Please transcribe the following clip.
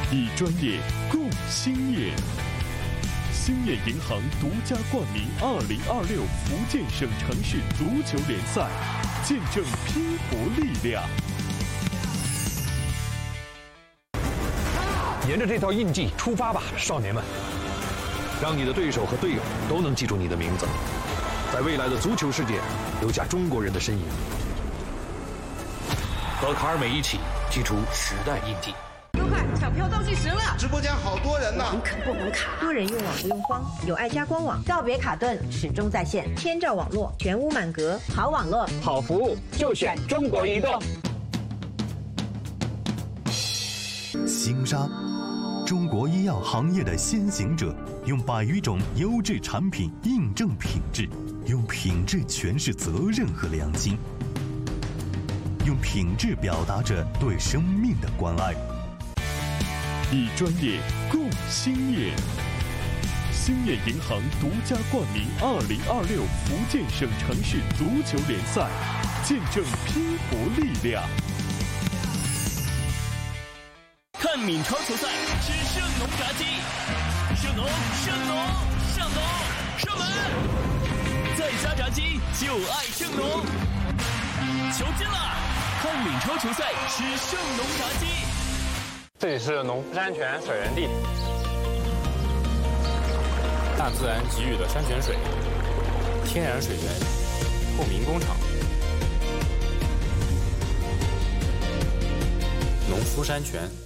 以专业共兴业。兴业银行独家冠名2026福建省城市足球联赛，见证拼搏力量。 沿着这条印记出发吧，少年们！让你的对手和队友都能记住你的名字，在未来的足球世界留下中国人的身影。和卡尔美一起记出时代印记。 快，抢票倒计时了！ 直播间好多人呢。 红肯不红卡，多人用网不用慌，有爱家官网，告别卡顿，始终在线，千兆网络，全屋满格，好网络， 好服务，就选中国移动。 星沙，中国医药行业的先行者，用100余种优质产品印证品质，用品质诠释责任和良心，用品质表达着对生命的关爱。 以专业共兴业。兴业银行独家冠名2026福建省城市足球联赛，见证拼搏力量。看闽超球赛，吃盛农炸鸡，盛农，上门，在家炸鸡就爱盛农，球进了！看闽超球赛，吃盛农炸鸡。 这里是农夫山泉水源地，大自然给予的山泉水，天然水源，透明工厂，农夫山泉。